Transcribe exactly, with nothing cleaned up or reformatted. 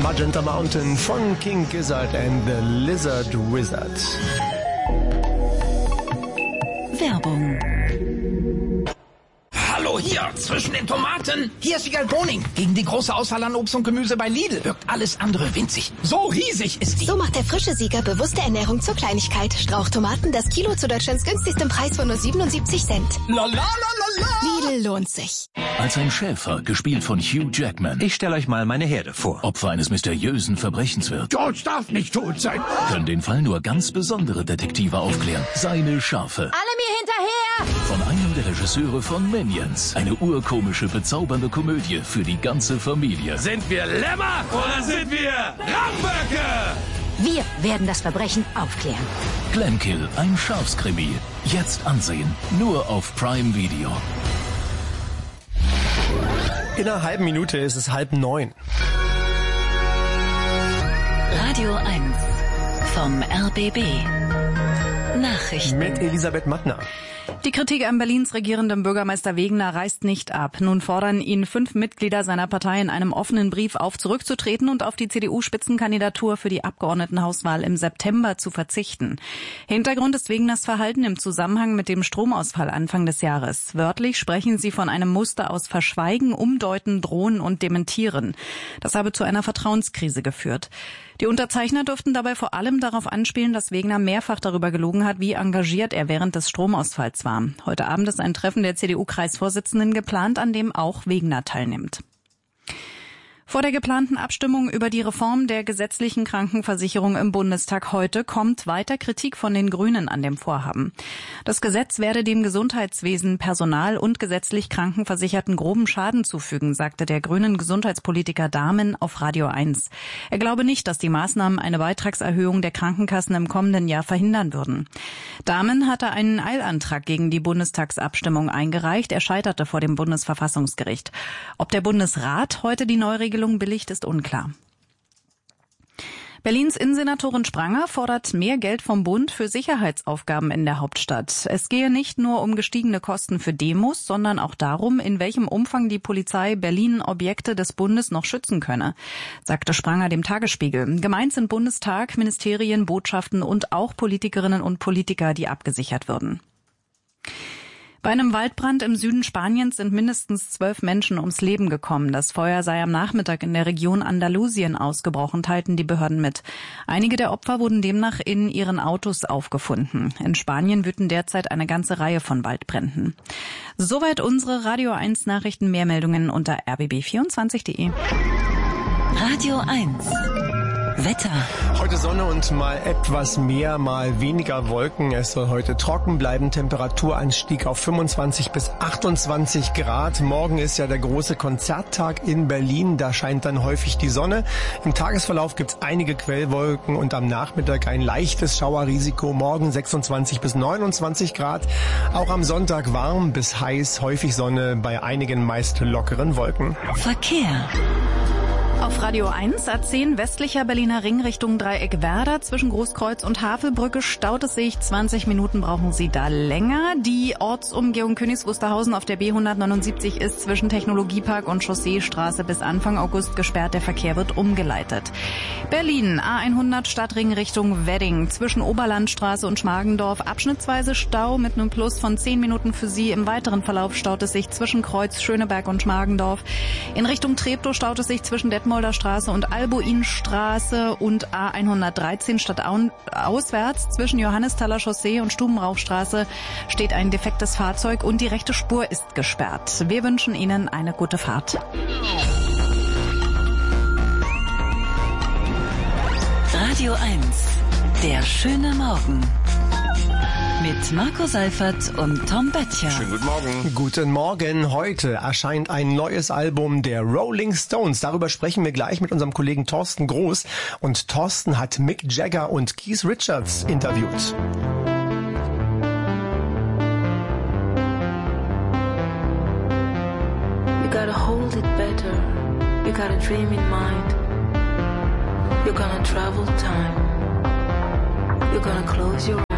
Magenta Mountain von King Gizzard and the Lizard Wizard. Werbung. Hallo, hier, zwischen den Tomaten. Hier ist Sigal Boning. Gegen die große Auswahl an Obst und Gemüse bei Lidl wirkt alles andere winzig. So riesig ist die. So macht der frische Sieger bewusste Ernährung zur Kleinigkeit. Strauchtomaten, das Kilo zu Deutschlands günstigstem Preis von nur siebenundsiebzig Cent. La la la la la. Lidl lohnt sich. Als ein Schäfer, gespielt von Hugh Jackman, Ich stelle euch mal meine Herde vor. Opfer eines mysteriösen Verbrechens wird, George darf nicht tot sein. können den Fall nur ganz besondere Detektive aufklären. Seine Schafe. Alle mir hinterher! Von einem der Regisseure von Minions. Eine urkomische, bezaubernde Komödie für die ganze Familie. Sind wir Lämmer oder sind wir Ramböcke? Wir werden das Verbrechen aufklären. Glenkill, ein Schafskrimi. Jetzt ansehen. Nur auf Prime Video. In einer halben Minute ist es halb neun. Radio eins vom R B B. Nachrichten. Mit Elisabeth Mattner. Die Kritik an Berlins regierendem Bürgermeister Wegener reißt nicht ab. Nun fordern ihn fünf Mitglieder seiner Partei in einem offenen Brief auf, zurückzutreten und auf die C D U-Spitzenkandidatur für die Abgeordnetenhauswahl im September zu verzichten. Hintergrund ist Wegeners Verhalten im Zusammenhang mit dem Stromausfall Anfang des Jahres. Wörtlich sprechen sie von einem Muster aus Verschweigen, Umdeuten, Drohen und Dementieren. Das habe zu einer Vertrauenskrise geführt. Die Unterzeichner dürften dabei vor allem darauf anspielen, dass Wegener mehrfach darüber gelogen hat, wie engagiert er während des Stromausfalls war. Heute Abend ist ein Treffen der C D U-Kreisvorsitzenden geplant, an dem auch Wegener teilnimmt. Vor der geplanten Abstimmung über die Reform der gesetzlichen Krankenversicherung im Bundestag heute kommt weiter Kritik von den Grünen an dem Vorhaben. Das Gesetz werde dem Gesundheitswesen, Personal und gesetzlich Krankenversicherten groben Schaden zufügen, sagte der grünen Gesundheitspolitiker Dahmen auf Radio eins. Er glaube nicht, dass die Maßnahmen eine Beitragserhöhung der Krankenkassen im kommenden Jahr verhindern würden. Dahmen hatte einen Eilantrag gegen die Bundestagsabstimmung eingereicht. Er scheiterte vor dem Bundesverfassungsgericht. Ob der Bundesrat heute die Neuregelung billigt, ist unklar. Berlins Innensenatorin Spranger fordert mehr Geld vom Bund für Sicherheitsaufgaben in der Hauptstadt. Es gehe nicht nur um gestiegene Kosten für Demos, sondern auch darum, in welchem Umfang die Polizei Berlin Objekte des Bundes noch schützen könne, sagte Spranger dem Tagesspiegel. Gemeint sind Bundestag, Ministerien, Botschaften und auch Politikerinnen und Politiker, die abgesichert würden. Bei einem Waldbrand im Süden Spaniens sind mindestens zwölf Menschen ums Leben gekommen. Das Feuer sei am Nachmittag in der Region Andalusien ausgebrochen, teilten die Behörden mit. Einige der Opfer wurden demnach in ihren Autos aufgefunden. In Spanien wüten derzeit eine ganze Reihe von Waldbränden. Soweit unsere Radio eins Nachrichten. Mehr Meldungen unter r b b vierundzwanzig punkt de. Radio eins. Wetter. Heute Sonne und mal etwas mehr, mal weniger Wolken. Es soll heute trocken bleiben. Temperaturanstieg auf fünfundzwanzig bis achtundzwanzig Grad. Morgen ist ja der große Konzerttag in Berlin. Da scheint dann häufig die Sonne. Im Tagesverlauf gibt es einige Quellwolken und am Nachmittag ein leichtes Schauerrisiko. Morgen sechsundzwanzig bis neunundzwanzig Grad. Auch am Sonntag warm bis heiß. Häufig Sonne bei einigen meist lockeren Wolken. Verkehr. Auf Radio eins, A zehn westlicher Berliner Ring Richtung Dreieck Werder. Zwischen Großkreuz und Havelbrücke staut es sich. zwanzig Minuten brauchen Sie da länger. Die Ortsumgehung Königs Wusterhausen auf der B hundertneunundsiebzig ist zwischen Technologiepark und Chausseestraße bis Anfang August gesperrt. Der Verkehr wird umgeleitet. Berlin, A hundert Stadtring Richtung Wedding. Zwischen Oberlandstraße und Schmargendorf abschnittsweise Stau mit einem Plus von zehn Minuten für Sie. Im weiteren Verlauf staut es sich zwischen Kreuz Schöneberg und Schmargendorf. In Richtung Treptow staut es sich zwischen Detmold Straße und Albuinstraße und A hundertdreizehn stadtauswärts zwischen Johannesthaler Chaussee und Stubenrauchstraße steht ein defektes Fahrzeug und die rechte Spur ist gesperrt. Wir wünschen Ihnen eine gute Fahrt. Radio eins. Der schöne Morgen. Mit Marco Seifert und Tom Böttcher. Schönen guten Morgen. Guten Morgen. Heute erscheint ein neues Album der Rolling Stones. Darüber sprechen wir gleich mit unserem Kollegen Thorsten Groß. Und Thorsten hat Mick Jagger und Keith Richards interviewt. You gotta hold it better. You got a dream in mind. You're gonna travel time. You're gonna close your